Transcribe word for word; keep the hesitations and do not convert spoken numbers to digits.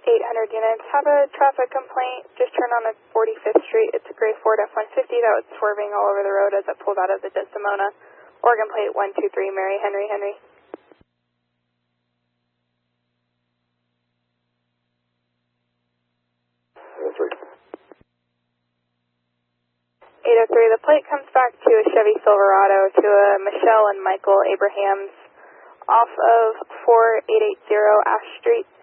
eight hundred units. Have a traffic complaint. Just turn on at forty-fifth Street. It's a gray Ford F one fifty that was swerving all over the road as it pulled out of the Desdemona. Oregon plate one two three, Mary Henry Henry. eight oh three, the plate comes back to a Chevy Silverado to a Michelle and Michael Abrahams off of four eight eight zero Ash Street.